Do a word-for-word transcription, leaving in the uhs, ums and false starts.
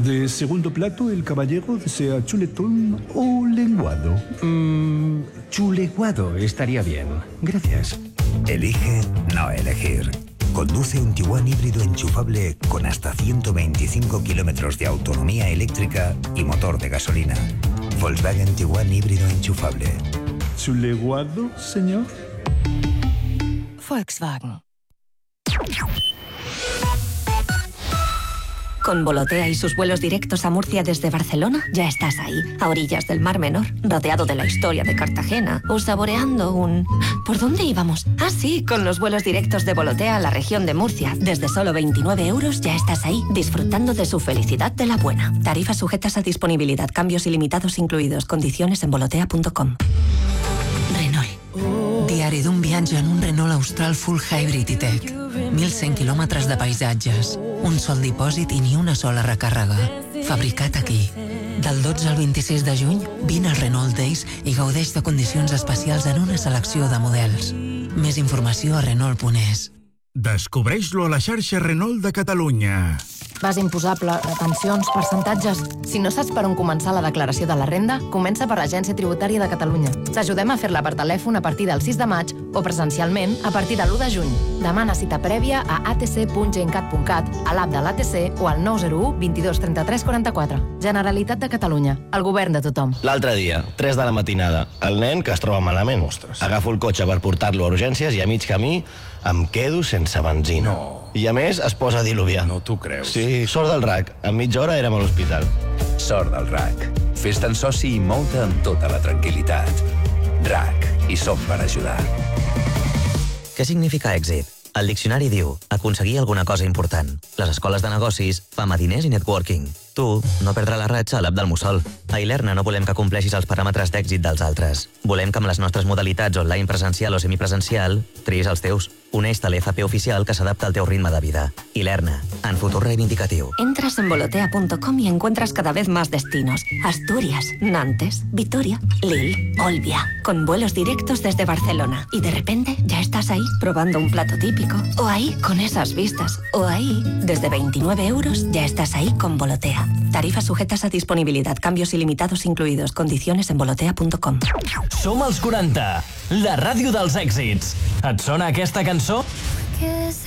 De segundo plato, el caballero desea chuletón o lenguado. Mmm, chuleguado estaría bien. Gracias. Elige no elegir. Conduce un Tiguan híbrido enchufable con hasta ciento veinticinco kilómetros de autonomía eléctrica y motor de gasolina. Volkswagen Tiguan híbrido enchufable. ¿Chuleguado, señor? Volkswagen. Con Volotea y sus vuelos directos a Murcia desde Barcelona, ya estás ahí, a orillas del Mar Menor, rodeado de la historia de Cartagena, o saboreando un... ¿Por dónde íbamos? Ah, sí, con los vuelos directos de Volotea a la región de Murcia. Desde solo veintinueve euros ya estás ahí, disfrutando de su felicidad de la buena. Tarifas sujetas a disponibilidad, cambios ilimitados incluidos, condiciones en volotea punto com. Renault. Diari d'un viatge en un Renault Austral Full Hybrid i Tech. mil cent quilòmetres de paisatges, un sol dipòsit i ni una sola recàrrega. Fabricat aquí. Del dotze al vint-i-sis de juny, vine al Renault Days i gaudeix de condicions especials en una selecció de models. Més informació a Renault punt es. Descobreix-lo a la xarxa Renault de Catalunya. Base imposable, pensions, percentatges... Si no saps per on començar la declaració de la renda, comença per l'Agència Tributària de Catalunya. T'ajudem a fer-la per telèfon a partir del sis de maig o presencialment a partir de l'u de juny. Demana cita prèvia a a t c punt gencat punt cat, a l'app de l'A T C o al nou zero u vint dos trenta tres quaranta quatre. Generalitat de Catalunya. El govern de tothom. L'altre dia, tres de la matinada, el nen que es troba malament. Ostres. Agafo el cotxe per portar-lo a urgències i a mig camí em quedo sense benzina. No. I a més es posa a diluviar. No t'ho creus. Sí, sort del R A C. En mitja hora érem a l'hospital. Sort del R A C. Fes-te'n soci i mou-te amb tota la tranquil·litat. R A C. I som per ajudar. Què significa èxit? El diccionari diu aconseguir alguna cosa important. Les escoles de negocis, fama, diners i networking. Tu, no perdre la ratxa a l'app del Mussol. A Ilerna no volem que compleixis els paràmetres d'èxit dels altres. Volem que amb les nostres modalitats online presencial o semipresencial triïs els teus. Uneix-te a l'F P oficial que s'adapta al teu ritme de vida. Ilerna, en futur reivindicatiu. Entras en volotea punto com y encuentras cada vez más destinos. Asturias, Nantes, Vitoria, Lille, Olbia. Con vuelos directos desde Barcelona. Y de repente ya estás ahí probando un plato típico. O ahí con esas vistas. O ahí, desde veintinueve euros, ya estás ahí con Volotea. Tarifas sujetas a disponibilidad, cambios ilimitados incluidos, condiciones en volotea punto com. Som els quaranta, la ràdio dels èxits. Et sona aquesta cançó?